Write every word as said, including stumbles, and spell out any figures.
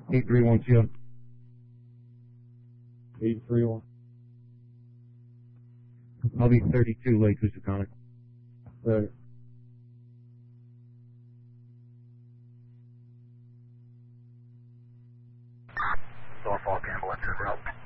eight three one two. eight three one. I'll be thirty-two Lake Housatonic. Right. Norfolk ambulance en route.